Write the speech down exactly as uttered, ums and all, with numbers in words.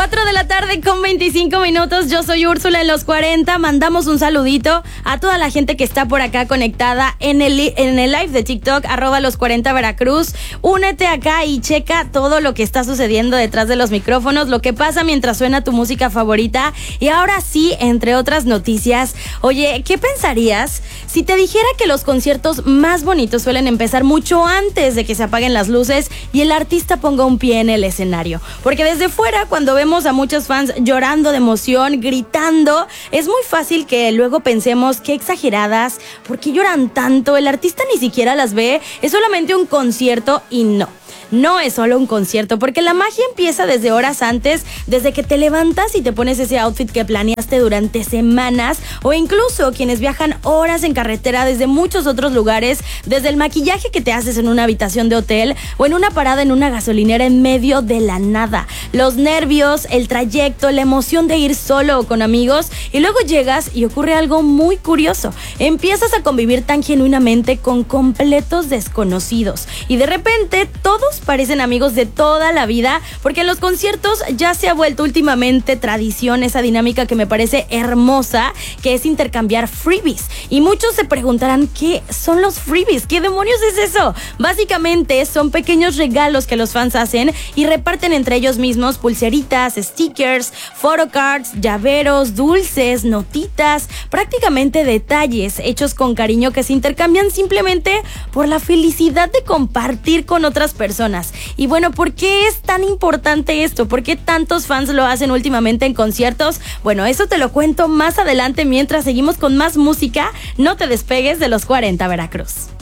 cuatro de la tarde con veinticinco minutos. Yo soy Úrsula en los cuarenta. Mandamos un saludito a toda la gente que está por acá conectada en el, en el live de TikTok, arroba los cuarenta Veracruz. Únete acá y checa todo lo que está sucediendo detrás de los micrófonos, lo que pasa mientras suena tu música favorita. Y ahora sí, entre otras noticias, oye, ¿qué pensarías si te dijera que los conciertos más bonitos suelen empezar mucho antes de que se apaguen las luces y el artista ponga un pie en el escenario? Porque desde fuera, cuando vemos a muchos fans llorando de emoción, gritando, es muy fácil que luego pensemos qué exageradas, ¿por qué lloran tanto? El artista ni siquiera las ve, es solamente un concierto. Y no. No es solo un concierto, porque la magia empieza desde horas antes, desde que te levantas y te pones ese outfit que planeaste durante semanas, o incluso quienes viajan horas en carretera desde muchos otros lugares, desde el maquillaje que te haces en una habitación de hotel o en una parada en una gasolinera en medio de la nada. Los nervios, el trayecto, la emoción de ir solo o con amigos, y luego llegas y ocurre algo muy curioso. Empiezas a convivir tan genuinamente con completos desconocidos y de repente todos parecen amigos de toda la vida, porque en los conciertos ya se ha vuelto últimamente tradición esa dinámica que me parece hermosa, que es intercambiar freebies. Y muchos se preguntarán, ¿qué son los freebies? ¿Qué demonios es eso? Básicamente son pequeños regalos que los fans hacen y reparten entre ellos mismos: pulseritas, stickers, photocards, llaveros, dulces, notitas, prácticamente detalles hechos con cariño que se intercambian simplemente por la felicidad de compartir con otras personas. Y bueno, ¿por qué es tan importante esto? ¿Por qué tantos fans lo hacen últimamente en conciertos? Bueno, eso te lo cuento más adelante mientras seguimos con más música. No te despegues de los cuarenta Veracruz.